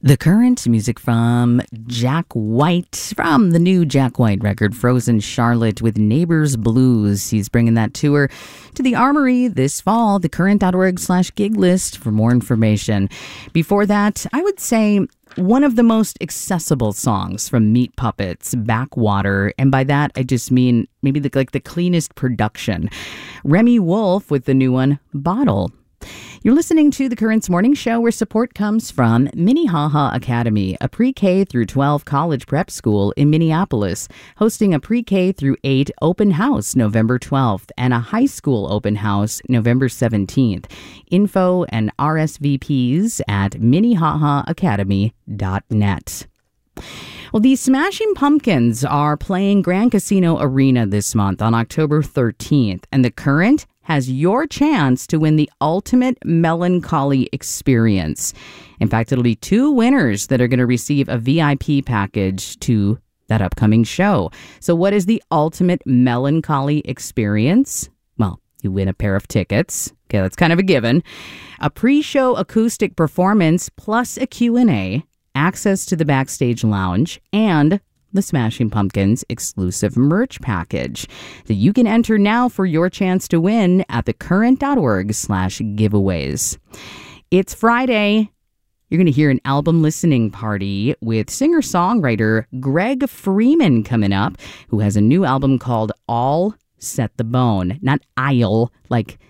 The Current, music from Jack White, from the new Jack White record, Frozen Charlotte with Neighbors Blues. He's bringing that tour to the Armory this fall, thecurrent.org/gig list for more information. Before that, I would say one of the most accessible songs from Meat Puppets, Backwater, and by that I just mean maybe the cleanest production. Remy Wolf with the new one, Bottle. You're listening to The Current's morning show, where support comes from Minnehaha Academy, a pre-K through 12 college prep school in Minneapolis, hosting a pre-K through 8 open house November 12th and a high school open house November 17th. Info and RSVPs at minnehahaacademy.net. Well, the Smashing Pumpkins are playing Grand Casino Arena this month on October 13th, and The Current has your chance to win the ultimate melancholy experience. In fact, it'll be 2 winners that are going to receive a VIP package to that upcoming show. So what is the ultimate melancholy experience? Well, you win a pair of tickets. Okay, that's kind of a given. A pre-show acoustic performance plus a Q&A, access to the backstage lounge, and the Smashing Pumpkins exclusive merch package that you can enter now for your chance to win at thecurrent.org/giveaways. It's Friday. You're going to hear an album listening party with singer-songwriter Greg Freeman coming up, who has a new album called All Set the Bone. Not I'll, like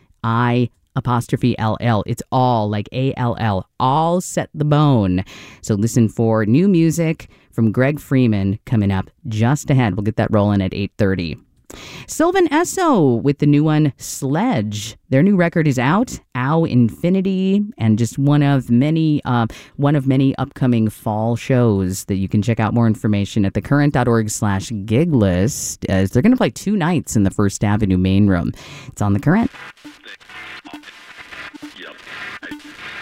I''LL. It's all like ALL. All Set the Bone. So listen for new music from Greg Freeman coming up just ahead. We'll get that rolling at 8:30. Sylvan Esso with the new one, Sledge. Their new record is out, Ow Infinity, and just one of many upcoming fall shows that you can check out more information at thecurrent.org/gig list. As they're going to play 2 nights in the First Avenue main room. It's on The Current. Yep.